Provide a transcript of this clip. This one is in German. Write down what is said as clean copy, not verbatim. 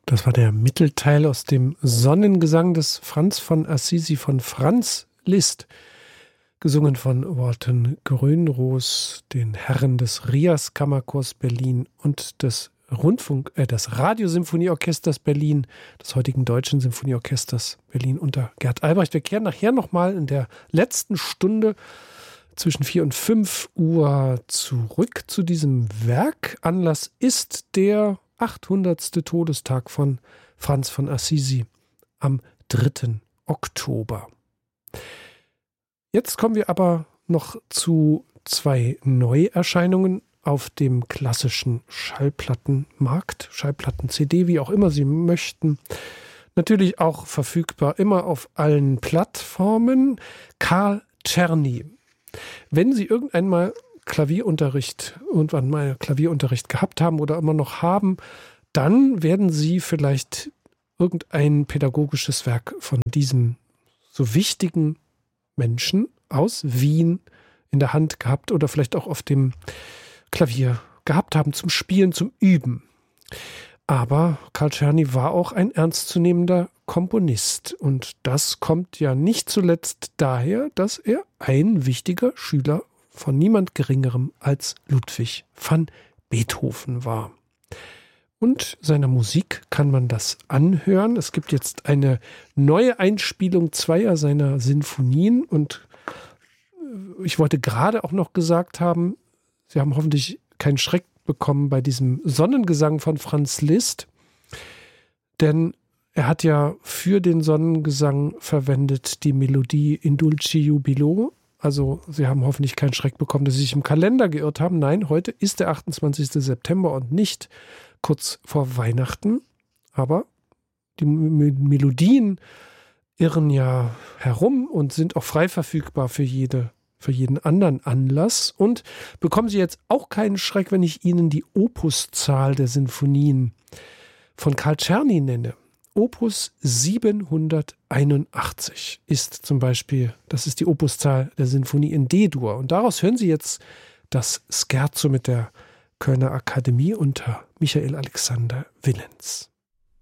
Das war der Mittelteil aus dem Sonnengesang des Franz von Assisi von Franz Liszt, gesungen von Walton Grönroos, den Herren des Rias Kammerchors Berlin und des des Radiosymphonieorchesters Berlin, des heutigen Deutschen Symphonieorchesters Berlin unter Gerd Albrecht. Wir kehren nachher nochmal in der letzten Stunde zwischen 4 und 5 Uhr zurück zu diesem Werk. Anlass ist der 800. Todestag von Franz von Assisi am 3. Oktober. Jetzt kommen wir aber noch zu 2 Neuerscheinungen auf dem klassischen Schallplattenmarkt, Schallplatten-CD, wie auch immer Sie möchten. Natürlich auch verfügbar immer auf allen Plattformen. Carl Czerny. Wenn Sie irgendwann mal Klavierunterricht gehabt haben oder immer noch haben, dann werden Sie vielleicht irgendein pädagogisches Werk von diesem so wichtigen Menschen aus Wien in der Hand gehabt oder vielleicht auch auf dem Klavier gehabt haben zum Spielen, zum Üben. Aber Carl Czerny war auch ein ernstzunehmender Komponist und das kommt ja nicht zuletzt daher, dass er ein wichtiger Schüler von niemand Geringerem als Ludwig van Beethoven war. Und seiner Musik kann man das anhören. Es gibt jetzt eine neue Einspielung 2 seiner Sinfonien und ich wollte gerade auch noch gesagt haben, Sie haben hoffentlich keinen Schreck bekommen bei diesem Sonnengesang von Franz Liszt, denn er hat ja für den Sonnengesang verwendet die Melodie In Dulci Jubilo. Also Sie haben hoffentlich keinen Schreck bekommen, dass Sie sich im Kalender geirrt haben. Nein, heute ist der 28. September und nicht kurz vor Weihnachten. Aber die Melodien irren ja herum und sind auch frei verfügbar für jeden anderen Anlass. Und bekommen Sie jetzt auch keinen Schreck, wenn ich Ihnen die Opuszahl der Sinfonien von Carl Czerny nenne. Opus 781 ist zum Beispiel, das ist die Opuszahl der Sinfonie in D-Dur. Und daraus hören Sie jetzt das Scherzo mit der Kölner Akademie unter Michael Alexander Willens.